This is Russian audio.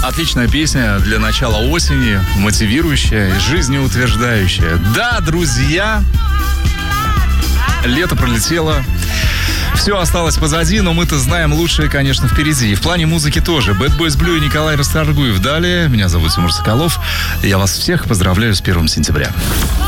Отличная песня для начала осени, мотивирующая, жизнеутверждающая. Да, друзья, лето пролетело. Все осталось позади, но мы-то знаем лучшее, конечно, впереди. И в плане музыки тоже. Bad Boys Blue и Николай Расторгуев далее. Меня зовут Тимур Соколов. Я вас всех поздравляю с 1 сентября.